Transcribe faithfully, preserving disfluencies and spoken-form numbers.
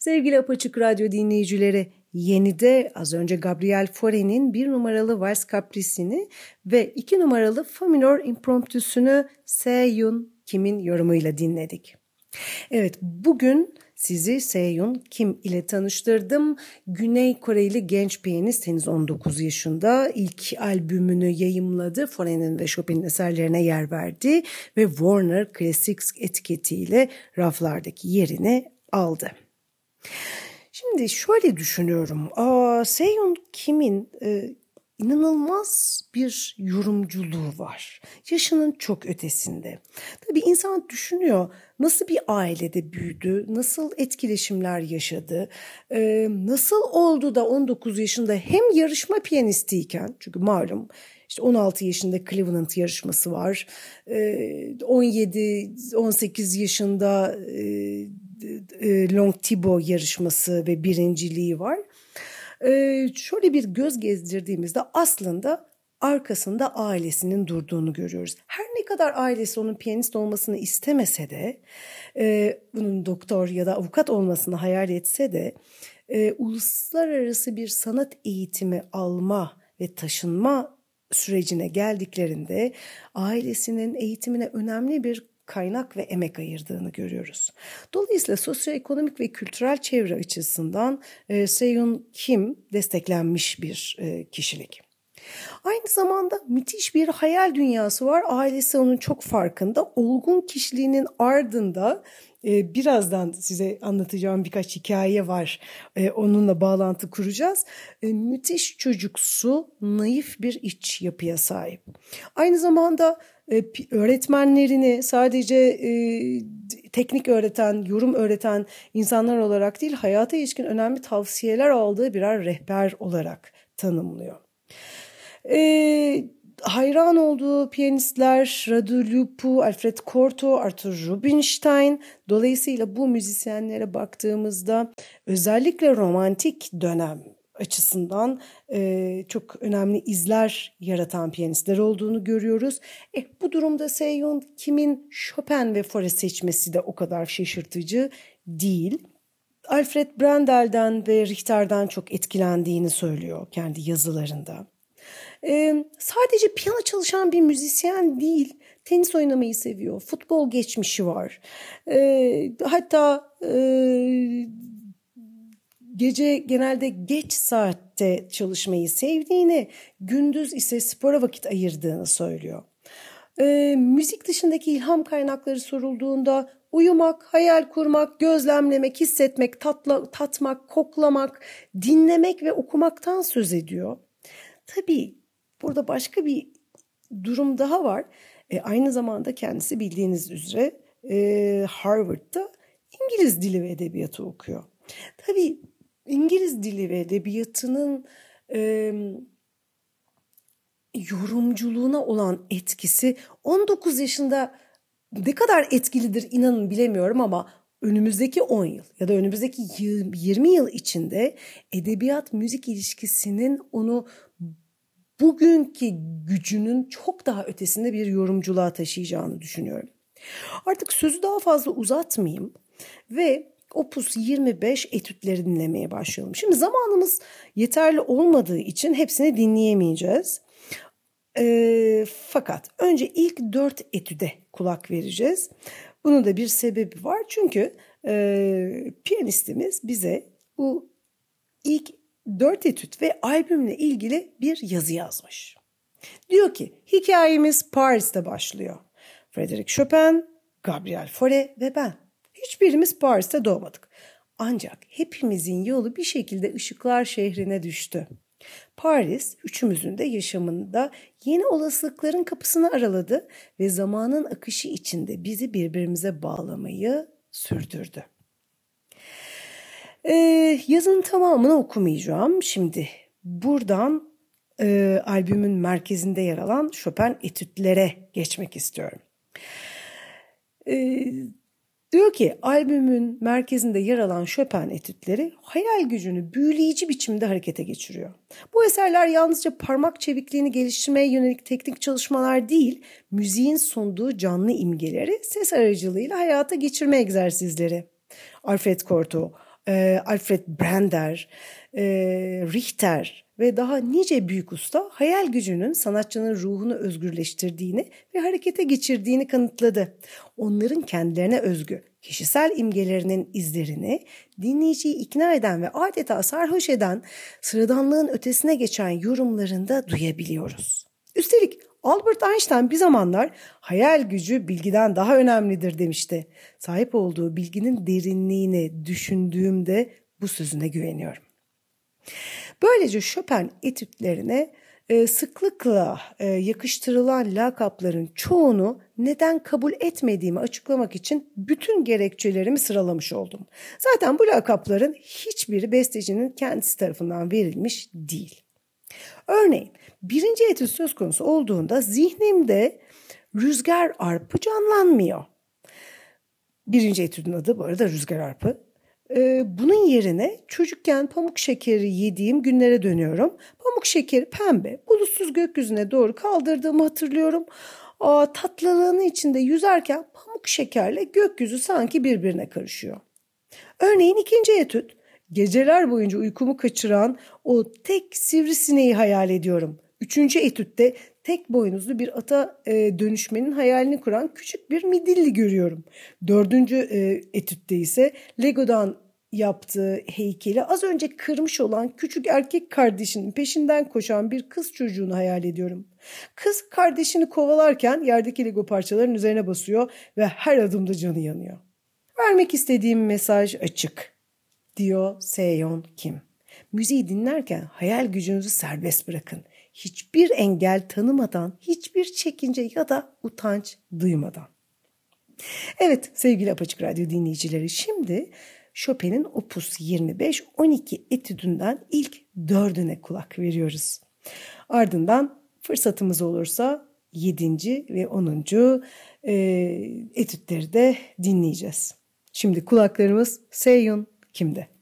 Sevgili Apaçık Radyo dinleyicileri, Yeni'de az önce Gabriel Fauré'nin bir numaralı Vals Caprici'ni ve iki numaralı Fa minör impromptüsünü Se-Yun Kim'in yorumuyla dinledik. Evet, bugün sizi Se-Yun Kim ile tanıştırdım. Güney Koreli genç piyanist, henüz on dokuz yaşında, ilk albümünü yayımladı. Fauré'nin ve Chopin'in eserlerine yer verdi ve Warner Classics etiketiyle raflardaki yerini aldı. Şimdi şöyle düşünüyorum. Aa, Se-Yun Kim'in e, inanılmaz bir yorumculuğu var. Yaşının çok ötesinde. Tabii insan düşünüyor, nasıl bir ailede büyüdü, nasıl etkileşimler yaşadı, e, nasıl oldu da on dokuz yaşında hem yarışma piyanistiyken, çünkü malum işte on altı yaşında Cleveland yarışması var, e, on yedi on sekiz yaşında e, Long Thibaut yarışması ve birinciliği var. Ee, şöyle bir göz gezdirdiğimizde aslında arkasında ailesinin durduğunu görüyoruz. Her ne kadar ailesi onun piyanist olmasını istemese de, e, bunun doktor ya da avukat olmasını hayal etse de, e, uluslararası bir sanat eğitimi alma ve taşınma sürecine geldiklerinde ailesinin eğitimine önemli bir kaynak ve emek ayırdığını görüyoruz. Dolayısıyla sosyoekonomik ve kültürel çevre açısından e, Se-Yun Kim desteklenmiş bir e, kişilik. Aynı zamanda müthiş bir hayal dünyası var. Ailesi onun çok farkında. Olgun kişiliğinin ardında e, birazdan size anlatacağım birkaç hikaye var. E, onunla bağlantı kuracağız. E, müthiş çocuksu, naif bir iç yapıya sahip. Aynı zamanda e, öğretmenlerini sadece e, teknik öğreten, yorum öğreten insanlar olarak değil, hayata ilişkin önemli tavsiyeler aldığı birer rehber olarak tanımlıyor. E, hayran olduğu piyanistler Radu Lupu, Alfred Cortot, Arthur Rubinstein. Dolayısıyla bu müzisyenlere baktığımızda özellikle romantik dönem açısından e, çok önemli izler yaratan piyanistler olduğunu görüyoruz. E, bu durumda Se-Yun Kim'in Chopin ve Fauré seçmesi de o kadar şaşırtıcı değil. Alfred Brandel'den ve Richter'den çok etkilendiğini söylüyor kendi yazılarında. Ee, sadece piyano çalışan bir müzisyen değil, tenis oynamayı seviyor, futbol geçmişi var. Ee, hatta e, gece genelde geç saatte çalışmayı sevdiğini, gündüz ise spora vakit ayırdığını söylüyor. Ee, müzik dışındaki ilham kaynakları sorulduğunda uyumak, hayal kurmak, gözlemlemek, hissetmek, tatla, tatmak, koklamak, dinlemek ve okumaktan söz ediyor. Tabii burada başka bir durum daha var. E, aynı zamanda kendisi bildiğiniz üzere e, Harvard'da İngiliz dili ve edebiyatı okuyor. Tabii İngiliz dili ve edebiyatının e, yorumculuğuna olan etkisi on dokuz yaşında ne kadar etkilidir inanın bilemiyorum ama önümüzdeki on yıl ya da önümüzdeki yirmi yıl içinde edebiyat-müzik ilişkisinin onu bugünkü gücünün çok daha ötesinde bir yorumculuğa taşıyacağını düşünüyorum. Artık sözü daha fazla uzatmayayım ve Opus yirmi beş etütleri dinlemeye başlayalım. Şimdi zamanımız yeterli olmadığı için hepsini dinleyemeyeceğiz. E, fakat önce ilk dört etüde kulak vereceğiz. Bunun da bir sebebi var. Çünkü e, piyanistimiz bize bu ilk dört etüt ve albümle ilgili bir yazı yazmış. Diyor ki hikayemiz Paris'te başlıyor. Frédéric Chopin, Gabriel Fauré ve ben. Hiçbirimiz Paris'te doğmadık. Ancak hepimizin yolu bir şekilde ışıklar şehrine düştü. Paris üçümüzün de yaşamında yeni olasılıkların kapısını araladı ve zamanın akışı içinde bizi birbirimize bağlamayı sürdürdü. Ee, yazının tamamını okumayacağım. Şimdi buradan e, albümün merkezinde yer alan Chopin etütlere geçmek istiyorum. Ee, diyor ki albümün merkezinde yer alan Chopin etütleri hayal gücünü büyüleyici biçimde harekete geçiriyor. Bu eserler yalnızca parmak çevikliğini geliştirmeye yönelik teknik çalışmalar değil, müziğin sunduğu canlı imgeleri ses aracılığıyla hayata geçirme egzersizleri. Alfred Cortot, e, Alfred Brender, e, Richter ve daha nice büyük usta hayal gücünün sanatçının ruhunu özgürleştirdiğini ve harekete geçirdiğini kanıtladı. Onların kendilerine özgü kişisel imgelerinin izlerini dinleyiciyi ikna eden ve adeta sarhoş eden sıradanlığın ötesine geçen yorumlarında duyabiliyoruz. Üstelik Albert Einstein bir zamanlar hayal gücü bilgiden daha önemlidir demişti. Sahip olduğu bilginin derinliğini düşündüğümde bu sözüne güveniyorum. Böylece Chopin etütlerine e, sıklıkla e, yakıştırılan lakapların çoğunu neden kabul etmediğimi açıklamak için bütün gerekçelerimi sıralamış oldum. Zaten bu lakapların hiçbiri bestecinin kendisi tarafından verilmiş değil. Örneğin birinci etüt söz konusu olduğunda zihnimde Rüzgar Arpı canlanmıyor. Birinci etüdün adı bu arada Rüzgar Arpı. Ee, bunun yerine çocukken pamuk şekeri yediğim günlere dönüyorum. Pamuk şekeri pembe, bulutsuz gökyüzüne doğru kaldırdığımı hatırlıyorum. Aa, tatlılığının içinde yüzerken pamuk şekerle gökyüzü sanki birbirine karışıyor. Örneğin ikinci etüt. Geceler boyunca uykumu kaçıran o tek sivrisineği hayal ediyorum. Üçüncü etütte tek boynuzlu bir ata e, dönüşmenin hayalini kuran küçük bir midilli görüyorum. Dördüncü e, etütte ise Lego'dan yaptığı heykeli az önce kırmış olan küçük erkek kardeşinin peşinden koşan bir kız çocuğunu hayal ediyorum. Kız kardeşini kovalarken yerdeki Lego parçalarının üzerine basıyor ve her adımda canı yanıyor. Vermek istediğim mesaj açık, diyor Seyon Kim. Müziği dinlerken hayal gücünüzü serbest bırakın. Hiçbir engel tanımadan, hiçbir çekince ya da utanç duymadan. Evet sevgili Apaçık Radyo dinleyicileri, şimdi Chopin'in Opus yirmi beş on iki etüdünden ilk dördüne kulak veriyoruz. Ardından fırsatımız olursa yedinci ve onuncu E, etütleri de dinleyeceğiz. Şimdi kulaklarımız Seyon Kim'de.